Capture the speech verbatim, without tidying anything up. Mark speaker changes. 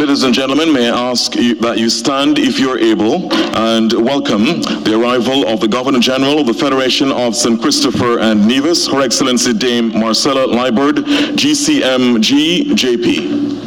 Speaker 1: Ladies and gentlemen, may I ask you that you stand if you're able and welcome the arrival of the Governor General of the Federation of Saint Christopher and Nevis, Her Excellency Dame Marcella Liburd, G C M G, J P.